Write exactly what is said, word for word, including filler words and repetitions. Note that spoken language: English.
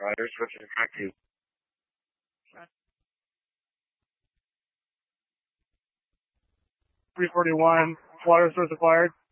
Riders switching back to. three forty-one, water source acquired.